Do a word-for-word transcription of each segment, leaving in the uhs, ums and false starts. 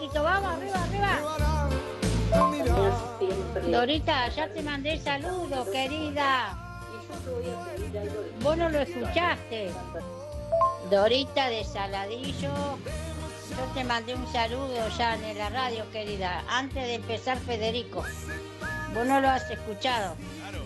chiquito, vamos, arriba, arriba. Dorita, ya te mandé saludos, querida. Vos no lo escuchaste. Dorita de Saladillo, yo te mandé un saludo ya en la radio, querida, antes de empezar Federico. Vos no lo has escuchado.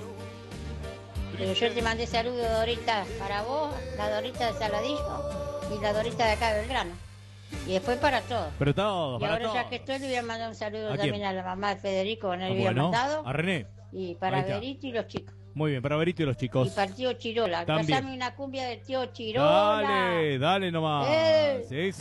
Pero yo te mandé saludos, Dorita, para vos, la Dorita de Saladillo y la Dorita de acá de Belgrano. Y después para todos. Pero todo, y para ahora todos. ya que estoy, le voy a mandar un saludo ¿A también quién? a la mamá de Federico, que no le había Bueno, mandado. a René. Y para Ahí está. Berito y los chicos. Muy bien, para Berito y los chicos. Y para el tío Chirola. También. Pasame una cumbia del tío Chirola. Dale, dale nomás. Eh.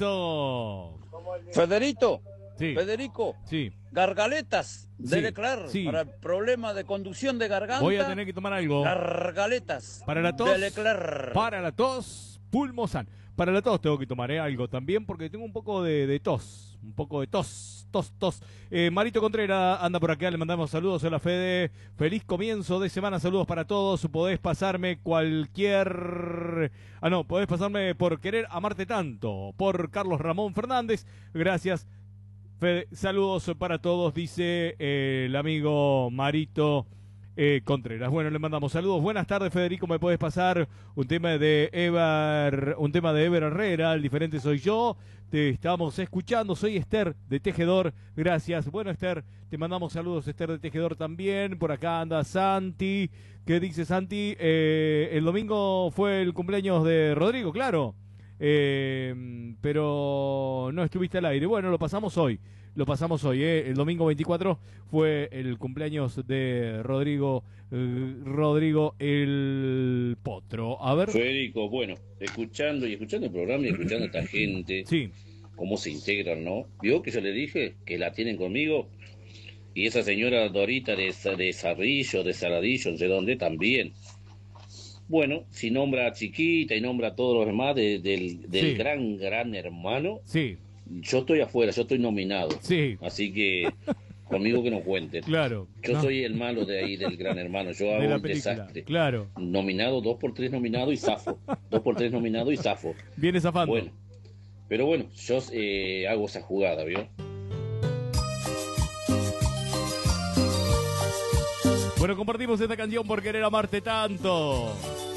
Eso. Federito, Sí. Federico, Sí. gargaletas de Sí, Leclerc sí. para el problema de conducción de garganta. Voy a tener que tomar algo. Gargaletas Para la tos. de Leclerc. Para la tos, Pulmosan. Para la tos tengo que tomar eh, algo también porque tengo un poco de, de tos. Un poco de tos, tos, tos. Eh, Marito Contreras anda por acá, le mandamos saludos a la Fede. Feliz comienzo de semana, saludos para todos. Podés pasarme cualquier... Ah, no, podés pasarme por querer amarte tanto. Por Carlos Ramón Fernández. Gracias, Fede. Saludos para todos, dice eh, el amigo Marito Eh, Contreras. Bueno, le mandamos saludos. Buenas tardes, Federico. ¿Me puedes pasar un tema de Ever, un tema de Ever Herrera? El diferente soy yo. Te estamos escuchando. Soy Esther de Tejedor. Gracias. Bueno, Esther, te mandamos saludos, Esther de Tejedor también. Por acá anda Santi. ¿Qué dice Santi? Eh, el domingo fue el cumpleaños de Rodrigo, claro. Eh, pero no estuviste al aire. Bueno, lo pasamos hoy. Lo pasamos hoy, ¿eh? El domingo veinticuatro fue el cumpleaños de Rodrigo, eh, Rodrigo el Potro. A ver. Federico, bueno, escuchando y escuchando el programa y escuchando a esta gente, sí, cómo se integran, ¿no? Vio que yo le dije que la tienen conmigo y esa señora Dorita de, de Zarrillo, de Saladillo, no sé dónde, también. Bueno, si nombra a Chiquita y nombra a todos los demás de, del, del Sí. gran, gran hermano, sí, yo estoy afuera, yo estoy nominado. sí, Así que conmigo que no cuenten. claro. Yo No, soy el malo de ahí, del gran hermano. Yo de hago la un película, desastre. claro. Nominado, dos por tres nominado y zafo. Dos por tres nominado y zafo. Viene zafando. Bueno, pero bueno, yo eh, hago esa jugada, ¿vio? Bueno, compartimos esta canción por querer amarte tanto.